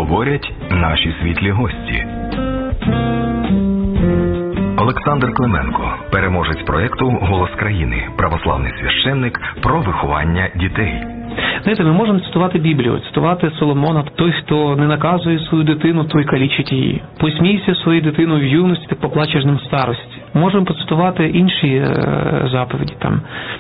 говорять наші світлі гості. Олександр Клименко, переможець проєкту «Голос країни», православний священник про виховання дітей. Знаєте, ми можемо цитувати Біблію, цитувати Соломона: «Той, хто не наказує свою дитину, той калічить її. Посмійся свою дитину в юності, так поплачеш ним в старості». Можемо поцитувати інші заповіді, там